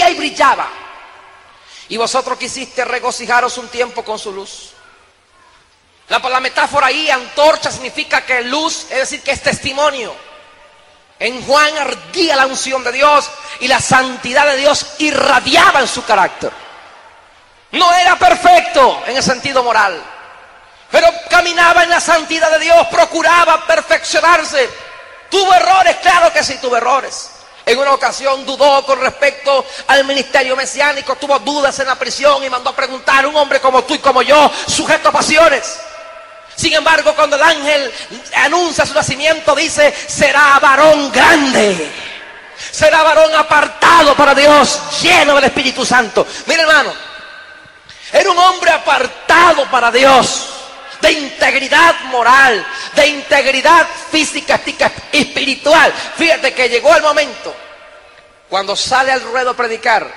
resplandecía y brillaba. Y vosotros quisiste regocijaros un tiempo con su luz. La metáfora ahí, antorcha, significa que luz, es decir, que es testimonio. En Juan ardía la unción de Dios y la santidad de Dios irradiaba en su carácter. No era perfecto en el sentido moral, pero caminaba en la santidad de Dios, procuraba perfeccionarse. ¿Tuvo errores? Claro que sí, tuvo errores. En una ocasión dudó con respecto al ministerio mesiánico, tuvo dudas en la prisión y mandó a preguntar a un hombre como tú y como yo, sujeto a pasiones. Sin embargo, cuando el ángel anuncia su nacimiento, dice: será varón grande, será varón apartado para Dios, lleno del Espíritu Santo. Mira, hermano, era un hombre apartado para Dios, de integridad moral, de integridad física, espiritual. Fíjate que llegó el momento cuando sale al ruedo a predicar.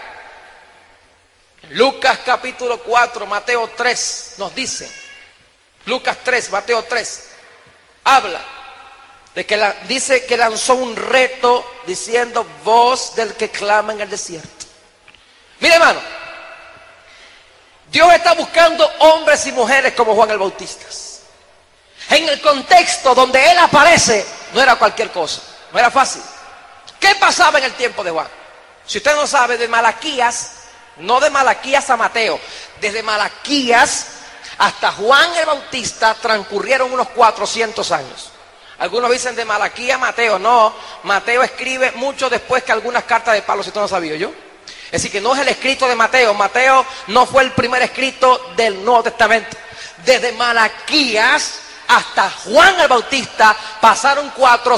Lucas capítulo 4, Mateo 3 nos dice, Lucas 3, Mateo 3, habla de que dice que lanzó un reto diciendo: voz del que clama en el desierto. Mire, hermano, Dios está buscando hombres y mujeres como Juan el Bautista. En el contexto donde él aparece, no era cualquier cosa, no era fácil. ¿Qué pasaba en el tiempo de Juan? Si usted no sabe, de Malaquías, no de Malaquías a Mateo, desde Malaquías hasta Juan el Bautista transcurrieron unos 400 años. Algunos dicen de Malaquías a Mateo. No, Mateo escribe mucho después que algunas cartas de Pablo, si tú no sabías yo. Es decir, que no es el escrito de Mateo. Mateo no fue el primer escrito del Nuevo Testamento. Desde Malaquías hasta Juan el Bautista pasaron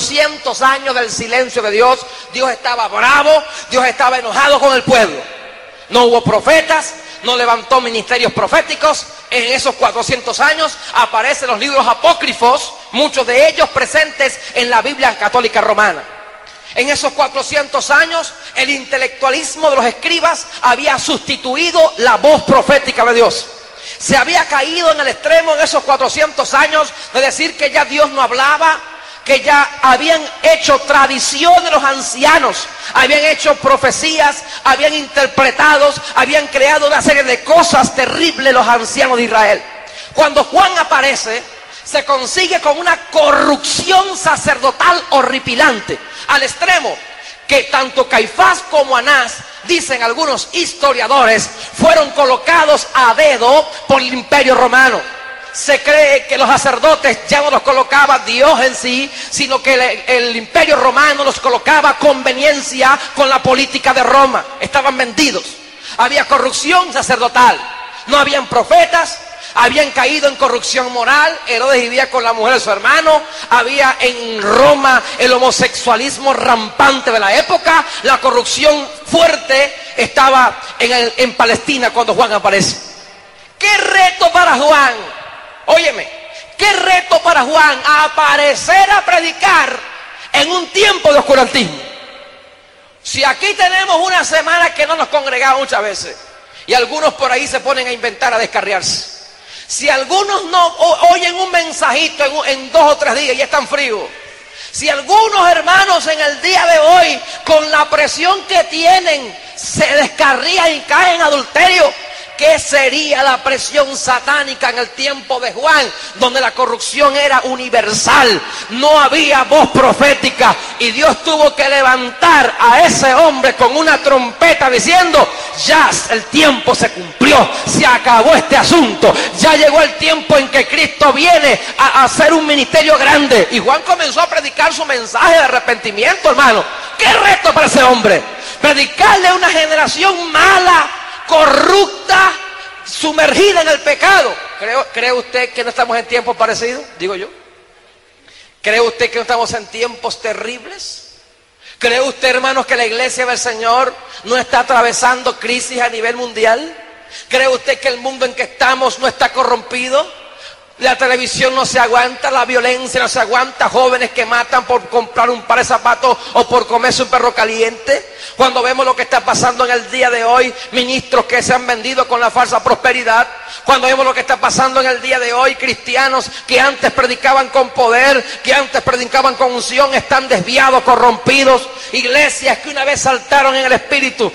400 años del silencio de Dios. Dios estaba bravo, Dios estaba enojado con el pueblo. No hubo profetas, no levantó ministerios proféticos. En esos 400 años aparecen los libros apócrifos, muchos de ellos presentes en la Biblia católica romana. En esos 400 años, el intelectualismo de los escribas había sustituido la voz profética de Dios. Se había caído en el extremo en esos 400 años de decir que ya Dios no hablaba, que ya habían hecho tradición de los ancianos, habían hecho profecías, habían interpretado, habían creado una serie de cosas terribles los ancianos de Israel. Cuando Juan aparece, se consigue con una corrupción sacerdotal horripilante, al extremo que tanto Caifás como Anás, dicen algunos historiadores, fueron colocados a dedo por el Imperio Romano. Se cree que los sacerdotes ya no los colocaba Dios en sí, sino que el Imperio Romano los colocaba a conveniencia con la política de Roma. Estaban vendidos. Había corrupción sacerdotal. No habían profetas. Habían caído en corrupción moral. Herodes vivía con la mujer de su hermano. Había en Roma el homosexualismo rampante de la época. La corrupción fuerte estaba en Palestina cuando Juan aparece. ¡Qué reto para Juan! Óyeme, qué reto para Juan aparecer a predicar en un tiempo de oscurantismo. Si aquí tenemos una semana que no nos congregamos muchas veces, y algunos por ahí se ponen a inventar, a descarriarse. Si algunos no oyen un mensajito en 2 o 3 días y ya están fríos. Si algunos hermanos en el día de hoy, con la presión que tienen, se descarrían y caen en adulterio, ¿qué sería la presión satánica en el tiempo de Juan, donde la corrupción era universal? No había voz profética y Dios tuvo que levantar a ese hombre con una trompeta diciendo: ya el tiempo se cumplió, se acabó este asunto, ya llegó el tiempo en que Cristo viene a hacer un ministerio grande. Y Juan comenzó a predicar su mensaje de arrepentimiento, hermano. ¡Qué reto para ese hombre! Predicarle a una generación mala, corrupta, sumergida en el pecado. ¿Cree usted que no estamos en tiempos parecidos? Digo yo. ¿Cree usted que no estamos en tiempos terribles? ¿Cree usted, hermanos, que la iglesia del Señor no está atravesando crisis a nivel mundial? ¿Cree usted que el mundo en que estamos no está corrompido? La televisión no se aguanta, la violencia no se aguanta, jóvenes que matan por comprar un par de zapatos o por comerse un perro caliente. Cuando vemos lo que está pasando en el día de hoy, ministros que se han vendido con la falsa prosperidad. Cuando vemos lo que está pasando en el día de hoy, cristianos que antes predicaban con poder, que antes predicaban con unción, están desviados, corrompidos. Iglesias que una vez saltaron en el espíritu,